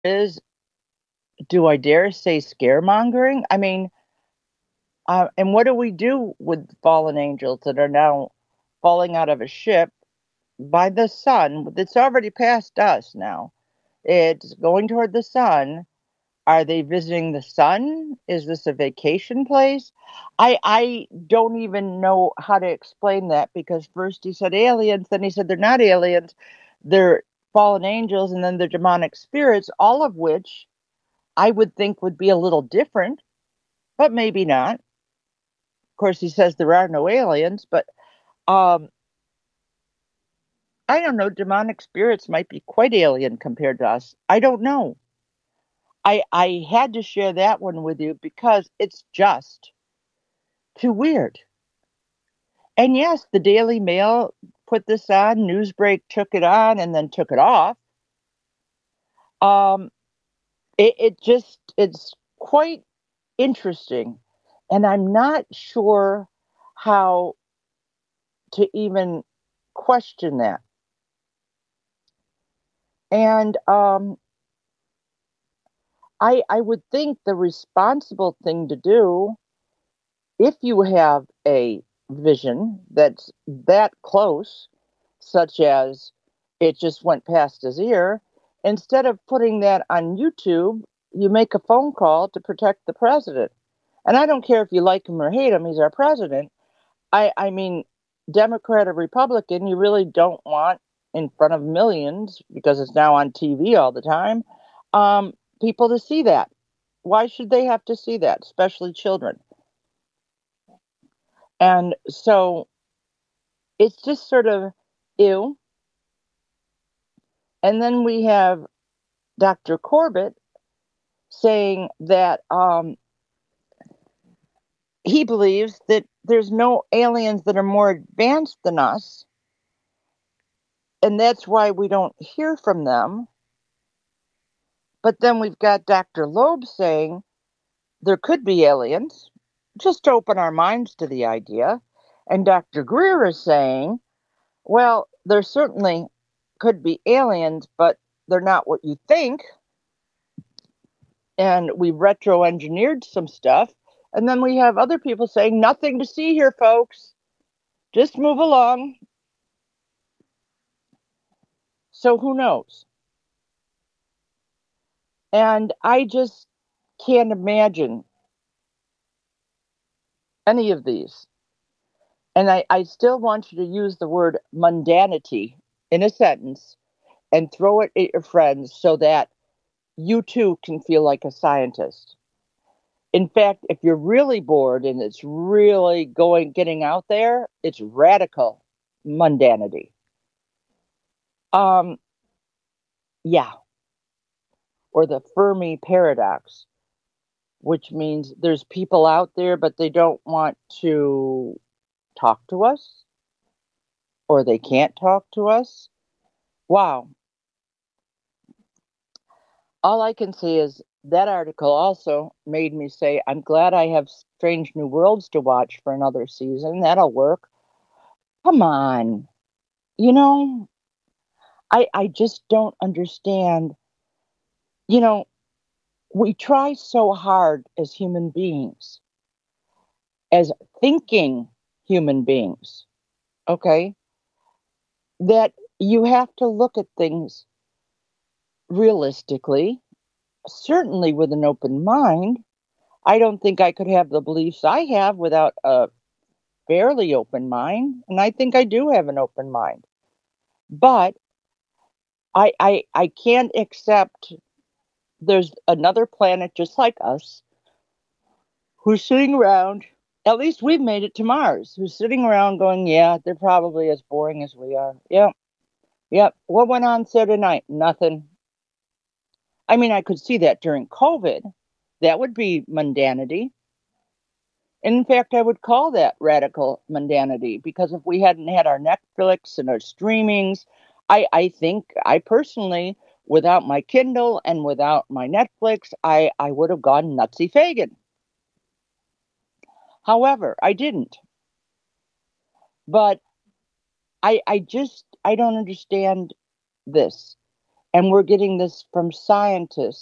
is, do I dare say scaremongering? I mean, and what do we do with fallen angels that are now falling out of a ship by the sun that's already past us now? It's going toward the sun. Are they visiting the sun? Is this a vacation place? I don't even know how to explain that because first he said aliens, then he said they're not aliens, they're fallen angels, and then they're demonic spirits, all of which I would think would be a little different, but maybe not. Of course, he says there are no aliens, but um, I don't know. Demonic spirits might be quite alien compared to us. I don't know. I had to share that one with you because it's just too weird. And yes, the Daily Mail put this on, Newsbreak took it on and then took it off. Um, it's quite interesting. And I'm not sure how to even question that. And I would think the responsible thing to do, if you have a vision that's that close, such as it just went past his ear, instead of putting that on YouTube, you make a phone call to protect the president. And I don't care if you like him or hate him, he's our president. I mean, Democrat or Republican, you really don't want in front of millions, because it's now on TV all the time, people to see that. Why should they have to see that, especially children? And so it's just sort of ew. And then we have Dr. Corbett saying that he believes that there's no aliens that are more advanced than us, and that's why we don't hear from them. But then we've got Dr. Loeb saying there could be aliens, just to open our minds to the idea. And Dr. Greer is saying, well, there certainly could be aliens, but they're not what you think. And we retro engineered some stuff. And then we have other people saying, nothing to see here, folks. Just move along. So who knows? And I just can't imagine any of these. And I still want you to use the word mundanity in a sentence and throw it at your friends so that you too can feel like a scientist. In fact, if you're really bored and it's really getting out there, it's radical mundanity. Um, yeah, or the Fermi paradox, which means there's people out there, but they don't want to talk to us or they can't talk to us. Wow. All I can say is that article also made me say, I'm glad I have Strange New Worlds to watch for another season. That'll work. Come on. You know, I just don't understand. You know, we try so hard as human beings, as thinking human beings, okay, that you have to look at things realistically, certainly with an open mind. I don't think I could have the beliefs I have without a fairly open mind, and I think I do have an open mind. But I can't accept there's another planet just like us who's sitting around. At least we've made it to Mars. Who's sitting around going, yeah, they're probably as boring as we are. Yep, yep. What went on Saturday night? Nothing. I mean, I could see that during COVID. That would be mundanity. And in fact, I would call that radical mundanity because if we hadn't had our Netflix and our streamings, I think I personally, without my Kindle and without my Netflix, I would have gone nutsy Fagan. However, I didn't. But I don't understand this. And we're getting this from scientists